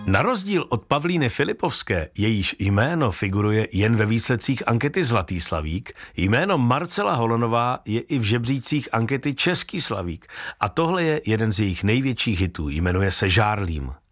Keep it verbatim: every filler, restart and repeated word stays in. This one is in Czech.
Na rozdíl od Pavlíny Filipovské, jejíž jméno figuruje jen ve výsledcích ankety Zlatý slavík, jméno Marcela Holonová je i v žebřících ankety Český slavík. A tohle je jeden z jejich největších hitů, jmenuje se Žárlím.